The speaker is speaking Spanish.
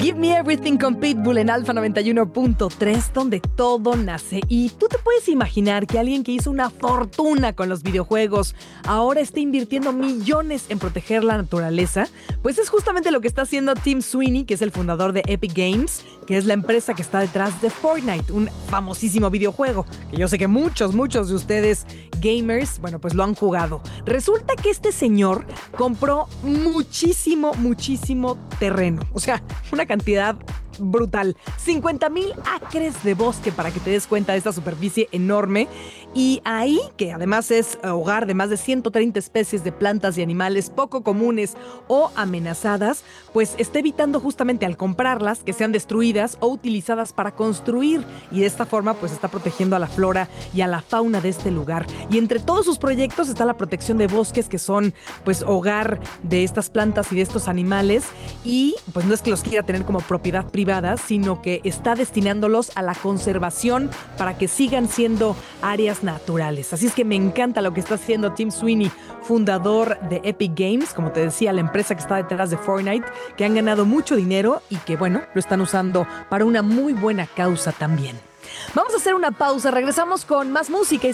Give Me Everything con Pitbull en Alfa 91.3, donde todo nace. Y tú te puedes imaginar que alguien que hizo una fortuna con los videojuegos ahora esté invirtiendo millones en proteger la naturaleza. Pues es justamente lo que está haciendo Tim Sweeney, que es el fundador de Epic Games, que es la empresa que está detrás de Fortnite, un famosísimo videojuego que yo sé que muchos de ustedes gamers, bueno, pues lo han jugado. Resulta que este señor compró muchísimo terreno, o sea, una cantidad brutal, 50,000 acres de bosque, para que te des cuenta de esta superficie enorme. Y ahí, que además es hogar de más de 130 especies de plantas y animales poco comunes o amenazadas, pues está evitando justamente al comprarlas que sean destruidas o utilizadas para construir, y de esta forma pues está protegiendo a la flora y a la fauna de este lugar. Y entre todos sus proyectos está la protección de bosques, que son pues hogar de estas plantas y de estos animales, y pues no es que los quiera tener como propiedad privada, sino que está destinándolos a la conservación para que sigan siendo áreas naturales. Así es que me encanta lo que está haciendo Tim Sweeney, fundador de Epic Games, como te decía, la empresa que está detrás de Fortnite, que han ganado mucho dinero y que, bueno, lo están usando para una muy buena causa también. Vamos a hacer una pausa, regresamos con más música.